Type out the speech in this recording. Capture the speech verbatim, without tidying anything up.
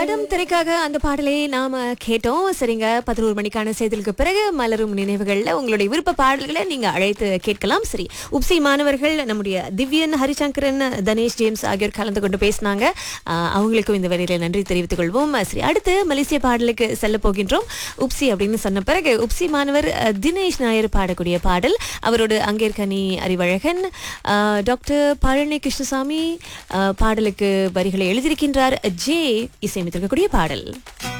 படம் திரைக்காக அந்த பாடலை நாம கேட்டோம். சரிங்க, பதினோரு மணிக்கான செய்திகளுக்கு பிறகு மலரும் நினைவுகள்ல உங்களுடைய விருப்ப பாடல்களை நீங்க அழைத்து கேட்கலாம். சரி, உப்சி மாணவர்கள் நம்முடைய திவ்யன், ஹரிசங்கரன், தனேஷ், ஜேம்ஸ் ஆகியோர் கலந்து கொண்டு பேசினாங்க. ஆஹ் அவங்களுக்கும் இந்த வரையில நன்றி தெரிவித்துக் கொள்வோம். சரி, அடுத்து மலேசிய பாடலுக்கு செல்ல போகின்றோம். உப்சி அப்படின்னு சொன்ன பிறகு உப்சி மாணவர் அஹ், தினேஷ் நாயர் பாடக்கூடிய பாடல், அவரோடு அங்கேற்கனி அறிவழகன், ஆஹ், டாக்டர் பழனி கிருஷ்ணசாமி ஆஹ், பாடலுக்கு வரிகளை எழுதியிருக்கின்றார். ஜே இசையமைத்திருக்கக்கூடிய பாடல்.